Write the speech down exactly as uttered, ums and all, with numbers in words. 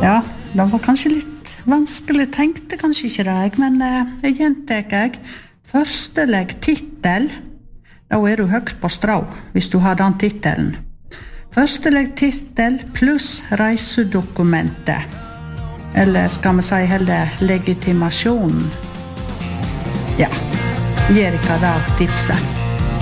Ja, det var kanskje litt vanskelig, tenkte kanskje ikke det, jeg, men eh, jeg gjentek jeg. Førstelegg titel, da er du høyt på strå, hvis du har den titelen. Førstelegg titel pluss reisedokumentet. Eller skal vi si heller legitimasjonen? Ja, Erika da tipset.